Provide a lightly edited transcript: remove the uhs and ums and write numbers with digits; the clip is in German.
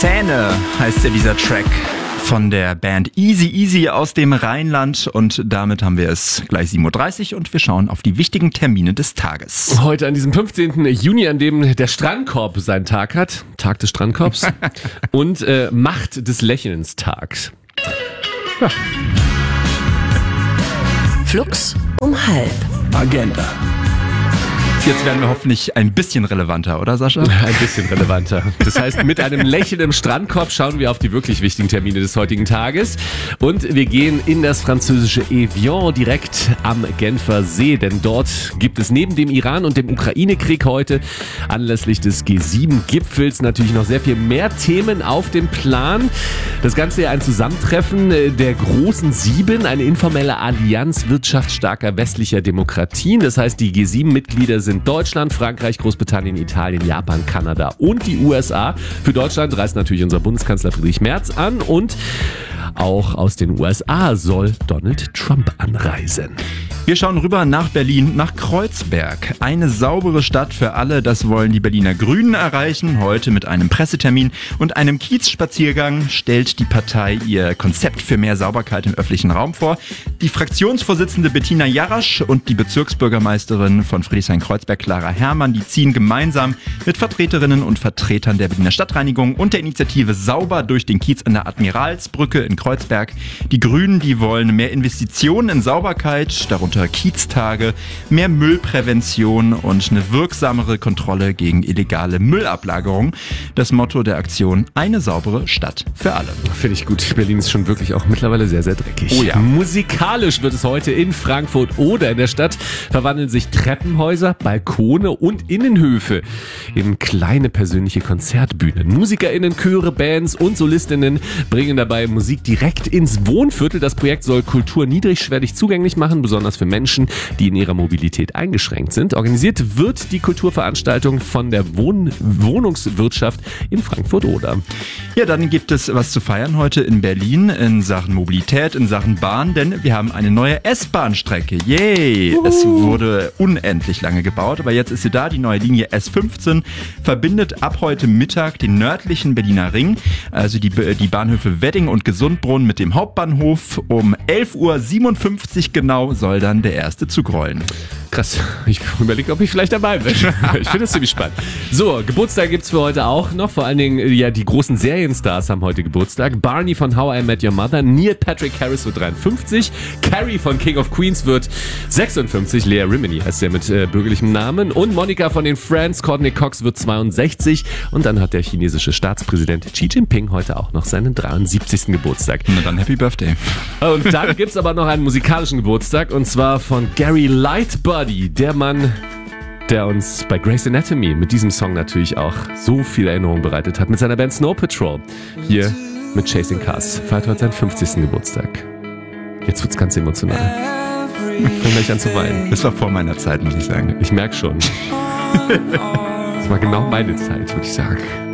Zähne heißt ja dieser Track von der Band Easy Easy aus dem Rheinland. Und damit haben wir es gleich 7.30 Uhr und wir schauen auf die wichtigen Termine des Tages. Heute an diesem 15. Juni, an dem der Strandkorb seinen Tag hat. Tag des Strandkorbs. Und Macht des Lächelns Tag. Ja. Flux um 12:30. Agenda. Jetzt werden wir hoffentlich ein bisschen relevanter, oder Sascha? Ein bisschen relevanter. Das heißt, mit einem Lächeln im Strandkorb schauen wir auf die wirklich wichtigen Termine des heutigen Tages. Und wir gehen in das französische Evian direkt am Genfer See. Denn dort gibt es neben dem Iran- und dem Ukraine-Krieg heute anlässlich des G7-Gipfels natürlich noch sehr viel mehr Themen auf dem Plan. Das Ganze ja ein Zusammentreffen der großen Sieben, eine informelle Allianz wirtschaftsstarker westlicher Demokratien. Das heißt, die G7-Mitglieder sind Deutschland, Frankreich, Großbritannien, Italien, Japan, Kanada und die USA. Für Deutschland reist natürlich unser Bundeskanzler Friedrich Merz an und auch aus den USA soll Donald Trump anreisen. Wir schauen rüber nach Berlin, nach Kreuzberg. Eine saubere Stadt für alle, das wollen die Berliner Grünen erreichen. Heute mit einem Pressetermin und einem Kiezspaziergang stellt die Partei ihr Konzept für mehr Sauberkeit im öffentlichen Raum vor. Die Fraktionsvorsitzende Bettina Jarasch und die Bezirksbürgermeisterin von Friedrichshain-Kreuzberg, Clara Herrmann, die ziehen gemeinsam mit Vertreterinnen und Vertretern der Berliner Stadtreinigung und der Initiative Sauber durch den Kiez an der Admiralsbrücke in Kreuzberg. Die Grünen, die wollen mehr Investitionen in Sauberkeit, darunter Kieztage, mehr Müllprävention und eine wirksamere Kontrolle gegen illegale Müllablagerung. Das Motto der Aktion: eine saubere Stadt für alle. Finde ich gut. Berlin ist schon wirklich auch mittlerweile sehr, sehr dreckig. Oh ja. Musikalisch wird es heute in Frankfurt oder in der Stadt verwandeln sich Treppenhäuser, Balkone und Innenhöfe in kleine persönliche Konzertbühnen. MusikerInnen, Chöre, Bands und SolistInnen bringen dabei Musik direkt ins Wohnviertel. Das Projekt soll Kultur niedrigschwellig zugänglich machen, besonders für Menschen, die in ihrer Mobilität eingeschränkt sind. Organisiert wird die Kulturveranstaltung von der Wohnungswirtschaft in Frankfurt-Oder. Ja, dann gibt es was zu feiern heute in Berlin in Sachen Mobilität, in Sachen Bahn, denn wir haben eine neue S-Bahn-Strecke. Yay! Es wurde unendlich lange gebaut, aber jetzt ist sie da. Die neue Linie S15 verbindet ab heute Mittag den nördlichen Berliner Ring, also die Bahnhöfe Wedding und Gesundbrunnen mit dem Hauptbahnhof. Um 11.57 Uhr genau soll dann der erste Zug rollen. Krass, ich überlege, ob ich vielleicht dabei bin. Ich finde das ziemlich spannend. So, Geburtstag gibt's für heute auch noch. Vor allen Dingen, ja, die großen Serienstars haben heute Geburtstag. Barney von How I Met Your Mother, Neil Patrick Harris wird 53, Carrie von King of Queens wird 56, Lea Remini heißt der mit bürgerlichem Namen, und Monica von den Friends, Courtney Cox, wird 62, und dann hat der chinesische Staatspräsident Xi Jinping heute auch noch seinen 73. Geburtstag. Na dann Happy Birthday. Und dann gibt's aber noch einen musikalischen Geburtstag, und zwar von Gary Lightbody, der Mann, der uns bei Grey's Anatomy mit diesem Song natürlich auch so viel Erinnerung bereitet hat, mit seiner Band Snow Patrol. Hier mit Chasing Cars feiert heute seinen 50. Geburtstag. Jetzt wird's ganz emotional. Ich fange gleich an zu weinen. Das war vor meiner Zeit, muss ich sagen. Ich merke schon. Das war genau meine Zeit, würde ich sagen.